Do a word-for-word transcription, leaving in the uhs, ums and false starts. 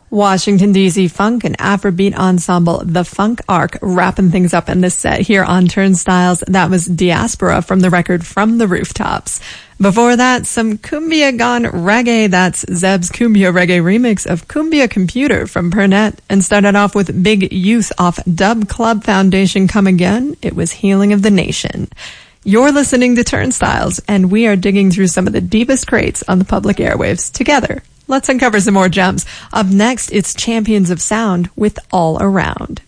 Washington, D C funk and Afrobeat ensemble The Funk Arc wrapping things up in this set here on Turnstiles. That was Diaspora from the record From the Rooftops. Before that, some Cumbia Gone Reggae. That's Zeb's Cumbia Reggae remix of Cumbia Computer from Pernette. And started off with Big Youth off Dub Club Foundation Come Again. It was Healing of the Nation. You're listening to Turnstiles, and we are digging through some of the deepest crates on the public airwaves together. Let's uncover some more gems. Up next, it's Champions of Sound with All Around.